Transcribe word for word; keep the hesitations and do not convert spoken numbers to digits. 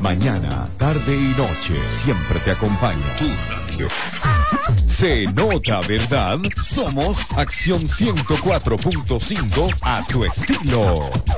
Mañana, tarde y noche, siempre te acompaña. Tu radio. Se nota, ¿verdad? Somos Acción ciento cuatro punto cinco a tu estilo.